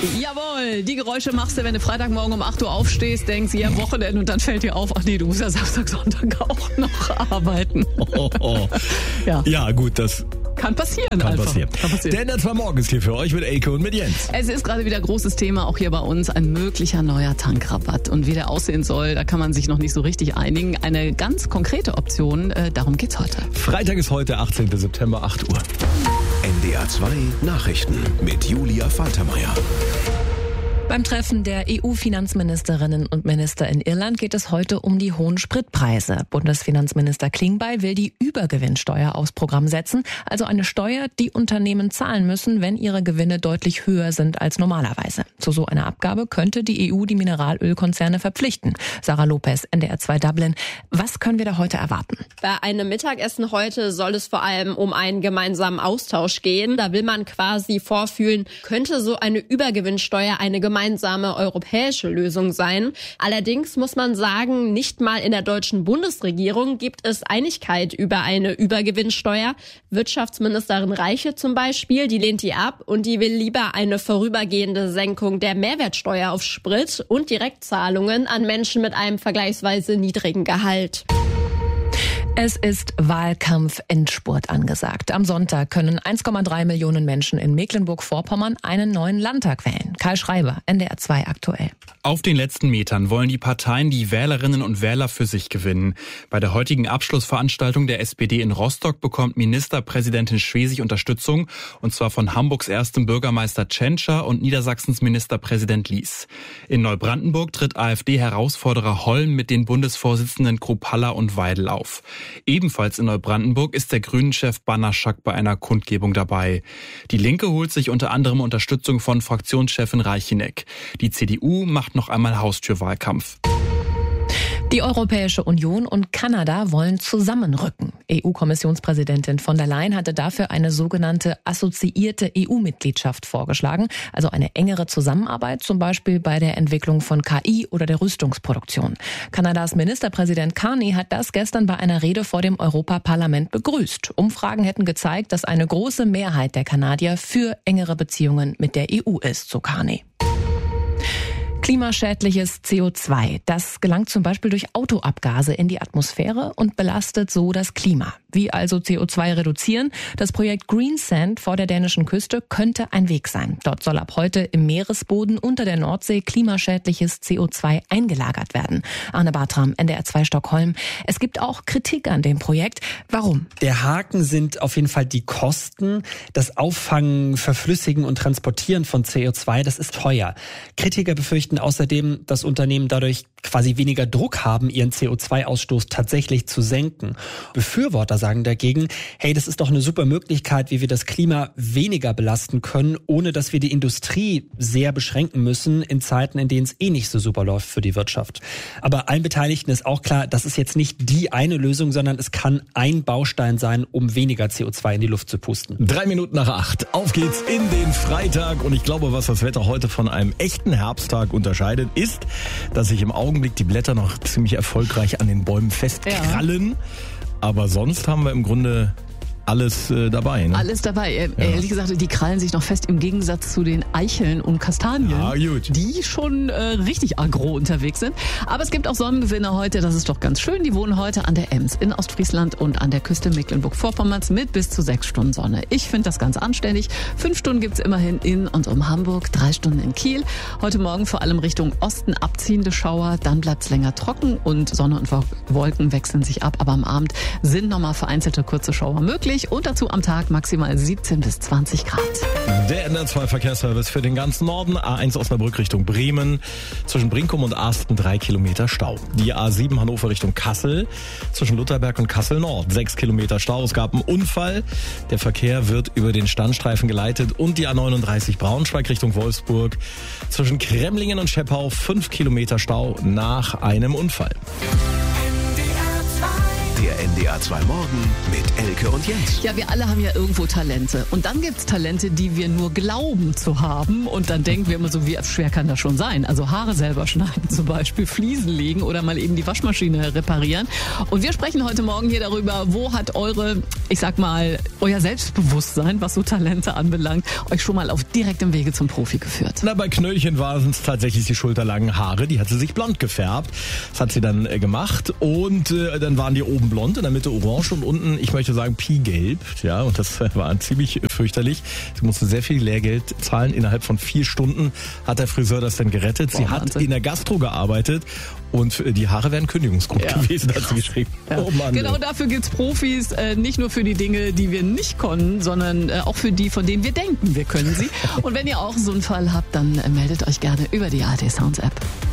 Jawohl, die Geräusche machst du, wenn du Freitagmorgen um 8 Uhr aufstehst, denkst, ja, Wochenende, und dann fällt dir auf, ach nee, du musst ja Samstag, Sonntag auch noch arbeiten. Ja, gut, das kann passieren. Kann passieren. Der Netz war morgens hier für euch mit Eike und mit Jens. Es ist gerade wieder großes Thema, auch hier bei uns, ein möglicher neuer Tankrabatt. Und wie der aussehen soll, da kann man sich noch nicht so richtig einigen. Eine ganz konkrete Option, darum geht's heute. Freitag ist heute, 18. September, 8 Uhr. NDR 2 Nachrichten mit Julia Faltermeier. Beim Treffen der EU-Finanzministerinnen und Minister in Irland geht es heute um die hohen Spritpreise. Bundesfinanzminister Klingbeil will die Übergewinnsteuer aufs Programm setzen, also eine Steuer, die Unternehmen zahlen müssen, wenn ihre Gewinne deutlich höher sind als normalerweise. Zu so einer Abgabe könnte die EU die Mineralölkonzerne verpflichten. Sarah Lopez, NDR 2 Dublin. Was können wir da heute erwarten? Bei einem Mittagessen heute soll es vor allem um einen gemeinsamen Austausch gehen. Da will man quasi vorfühlen, könnte so eine Übergewinnsteuer eine gemeinsame europäische Lösung sein. Allerdings muss man sagen, nicht mal in der deutschen Bundesregierung gibt es Einigkeit über eine Übergewinnsteuer. Wirtschaftsministerin Reiche zum Beispiel, die lehnt die ab und die will lieber eine vorübergehende Senkung der Mehrwertsteuer auf Sprit und Direktzahlungen an Menschen mit einem vergleichsweise niedrigen Gehalt. Es ist Wahlkampf-Endspurt angesagt. Am Sonntag können 1,3 Millionen Menschen in Mecklenburg-Vorpommern einen neuen Landtag wählen. Karl Schreiber, NDR 2 aktuell. Auf den letzten Metern wollen die Parteien die Wählerinnen und Wähler für sich gewinnen. Bei der heutigen Abschlussveranstaltung der SPD in Rostock bekommt Ministerpräsidentin Schwesig Unterstützung, und zwar von Hamburgs erstem Bürgermeister Tschentscher und Niedersachsens Ministerpräsident Lies. In Neubrandenburg tritt AfD-Herausforderer Holm mit den Bundesvorsitzenden Kruppalla und Weidel auf. Ebenfalls in Neubrandenburg ist der Grünen-Chef Banaschak bei einer Kundgebung dabei. Die Linke holt sich unter anderem Unterstützung von Fraktionschefin Reicheneck. Die CDU macht noch einmal Haustürwahlkampf. Die Europäische Union und Kanada wollen zusammenrücken. EU-Kommissionspräsidentin von der Leyen hatte dafür eine sogenannte assoziierte EU-Mitgliedschaft vorgeschlagen, also eine engere Zusammenarbeit, zum Beispiel bei der Entwicklung von KI oder der Rüstungsproduktion. Kanadas Ministerpräsident Carney hat das gestern bei einer Rede vor dem Europaparlament begrüßt. Umfragen hätten gezeigt, dass eine große Mehrheit der Kanadier für engere Beziehungen mit der EU ist, so Carney. Klimaschädliches CO2, das gelangt zum Beispiel durch Autoabgase in die Atmosphäre und belastet so das Klima. Wie also CO2 reduzieren? Das Projekt Greensand vor der dänischen Küste könnte ein Weg sein. Dort soll ab heute im Meeresboden unter der Nordsee klimaschädliches CO2 eingelagert werden. Arne Bartram, NDR 2 Stockholm. Es gibt auch Kritik an dem Projekt. Warum? Der Haken sind auf jeden Fall die Kosten. Das Auffangen, Verflüssigen und Transportieren von CO2, das ist teuer. Kritiker befürchten außerdem, dass Unternehmen dadurch quasi weniger Druck haben, ihren CO2-Ausstoß tatsächlich zu senken. Befürworter sagen dagegen, hey, das ist doch eine super Möglichkeit, wie wir das Klima weniger belasten können, ohne dass wir die Industrie sehr beschränken müssen in Zeiten, in denen es eh nicht so super läuft für die Wirtschaft. Aber allen Beteiligten ist auch klar, das ist jetzt nicht die eine Lösung, sondern es kann ein Baustein sein, um weniger CO2 in die Luft zu pusten. 3 Minuten nach 8. Auf geht's in den Freitag. Und ich glaube, was das Wetter heute von einem echten Herbsttag unterscheidet, ist, dass sich im Augenblick die Blätter noch ziemlich erfolgreich an den Bäumen festkrallen. Ja. Aber sonst haben wir im Grunde alles dabei. Ne? Alles dabei. Ehrlich gesagt, die krallen sich noch fest im Gegensatz zu den Eicheln und Kastanien, die schon richtig aggro unterwegs sind. Aber es gibt auch Sonnengewinner heute, das ist doch ganz schön. Die wohnen heute an der Ems in Ostfriesland und an der Küste Mecklenburg-Vorpommerns mit bis zu 6 Stunden Sonne. Ich finde das ganz anständig. 5 Stunden gibt's immerhin in und um Hamburg, 3 Stunden in Kiel. Heute Morgen vor allem Richtung Osten abziehende Schauer, dann bleibt's länger trocken und Sonne und Wolken wechseln sich ab. Aber am Abend sind nochmal vereinzelte kurze Schauer möglich. Und dazu am Tag maximal 17 bis 20 Grad. Der NDR 2 Verkehrsservice für den ganzen Norden. A1 Osnabrück Richtung Bremen. Zwischen Brinkum und Asten 3 Kilometer Stau. Die A7 Hannover Richtung Kassel. Zwischen Lutherberg und Kassel Nord 6 Kilometer Stau. Es gab einen Unfall. Der Verkehr wird über den Standstreifen geleitet. Und die A39 Braunschweig Richtung Wolfsburg. Zwischen Kremlingen und Scheppau 5 Kilometer Stau nach einem Unfall. Der NDR 2 Morgen mit Elke und Jens. Ja, wir alle haben ja irgendwo Talente. Und dann gibt's Talente, die wir nur glauben zu haben. Und dann denken wir immer so, wie schwer kann das schon sein? Also Haare selber schneiden zum Beispiel, Fliesen legen oder mal eben die Waschmaschine reparieren. Und wir sprechen heute Morgen hier darüber, wo hat euer Selbstbewusstsein, was so Talente anbelangt, euch schon mal auf direktem Wege zum Profi geführt? Na, bei Knöllchen waren es tatsächlich die schulterlangen Haare. Die hat sie sich blond gefärbt. Das hat sie dann gemacht. Und dann waren die oben blond, in der Mitte orange und unten, ich möchte sagen, Piegelb. Ja, und das war ziemlich fürchterlich. Sie musste sehr viel Lehrgeld zahlen. Innerhalb von 4 Stunden hat der Friseur das dann gerettet. Sie hat in der Gastro gearbeitet und die Haare wären Kündigungsgrund gewesen, hat sie geschrieben. Ja. Oh Mann, genau dafür gibt's Profis, nicht nur für die Dinge, die wir nicht können, sondern auch für die, von denen wir denken, wir können sie. Und wenn ihr auch so einen Fall habt, dann meldet euch gerne über die ARD Sounds App.